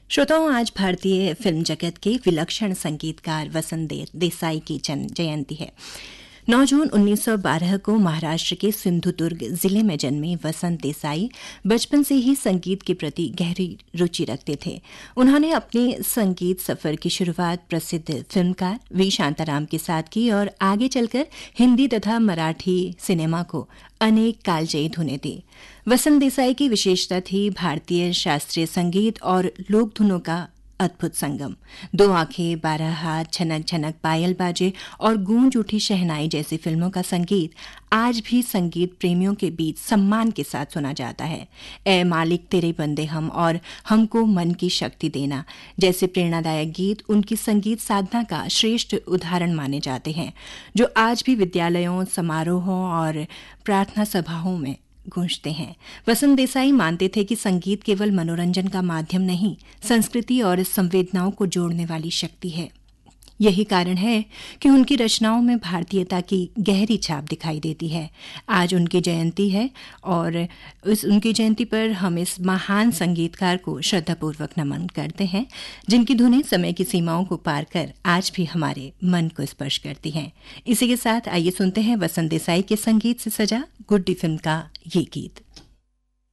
श्रोताओं, आज भारतीय फिल्म जगत के विलक्षण संगीतकार वसंत देसाई की जयंती है। 9 जून 1912 को महाराष्ट्र के सिंधुदुर्ग जिले में जन्मे वसंत देसाई बचपन से ही संगीत के प्रति गहरी रुचि रखते थे। उन्होंने अपने संगीत सफर की शुरुआत प्रसिद्ध फिल्मकार वी शांताराम के साथ की और आगे चलकर हिंदी तथा मराठी सिनेमा को अनेक कालजयी धुनें दी। वसंत देसाई की विशेषता थी भारतीय शास्त्रीय संगीत और लोक धुनों का अद्भुत संगम। 2 आंखें, 12 हाथ, छनक छनक पायल बाजे और गूंज उठी शहनाई जैसी फिल्मों का संगीत आज भी संगीत प्रेमियों के बीच सम्मान के साथ सुना जाता है। ए मालिक तेरे बंदे हम और हमको मन की शक्ति देना जैसे प्रेरणादायक गीत उनकी संगीत साधना का श्रेष्ठ उदाहरण माने जाते हैं, जो आज भी विद्यालयों, समारोहों और प्रार्थना सभाओं में गूंजते हैं। वसंत देसाई मानते थे कि संगीत केवल मनोरंजन का माध्यम नहीं, संस्कृति और संवेदनाओं को जोड़ने वाली शक्ति है। यही कारण है कि उनकी रचनाओं में भारतीयता की गहरी छाप दिखाई देती है। आज उनकी जयंती है और उनकी जयंती पर हम इस महान संगीतकार को श्रद्धापूर्वक नमन करते हैं, जिनकी धुनें समय की सीमाओं को पार कर आज भी हमारे मन को स्पर्श करती हैं। इसी के साथ आइए सुनते हैं वसंत देसाई के संगीत से सजा गुड्डी फिल्म का ये गीत।